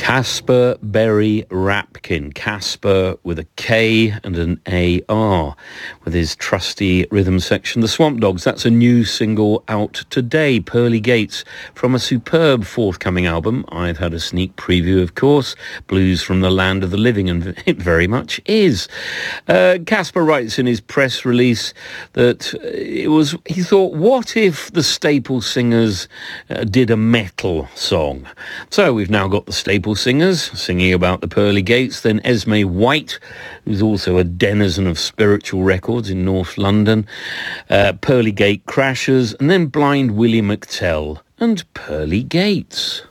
Caspar Berry Rapkin, Caspar with a K and an AR, with his trusty rhythm section, The Swamp Dogs. That's a new single out today, Pearly Gates, from a superb forthcoming album. I've had a sneak preview, of course, Blues from the Land of the Living, and it very much is. Caspar writes in his press release that he thought, what if the Staple Singers did a metal song? So we've now got the Staple Singers singing about the Pearly Gates, then Esme White, who's also a denizen of Spiritual Records in North London, Pearly Gate Crashers, and then Blind Willie McTell and Pearly Gates.